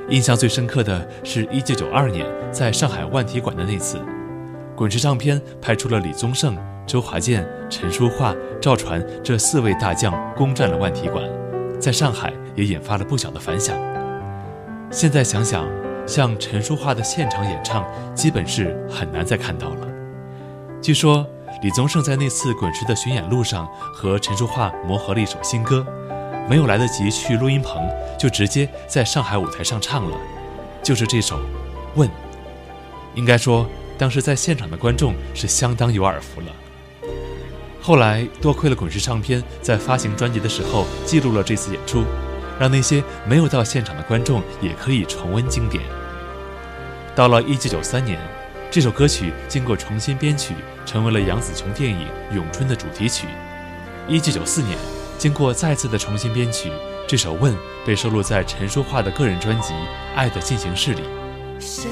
印象最深刻的是1992年在上海万体馆的那次，滚石唱片拍出了李宗盛、周华健、陈淑桦、赵传这4位大将攻占了万体馆，在上海也引发了不小的反响。现在想想，像陈淑桦的现场演唱基本是很难再看到了。据说李宗盛在那次滚石的巡演路上和陈淑桦磨合了一首新歌，没有来得及去录音棚，就直接在上海舞台上唱了，就是这首《问》。应该说当时在现场的观众是相当有耳福了。后来多亏了滚石唱片在发行专辑的时候记录了这次演出，让那些没有到现场的观众也可以重温经典。到了1993年，这首歌曲经过重新编曲，成为了杨紫琼电影《咏春》的主题曲。1994年，经过再次的重新编曲，这首《问》被收录在陈淑桦的个人专辑《爱的进行式》里。 谁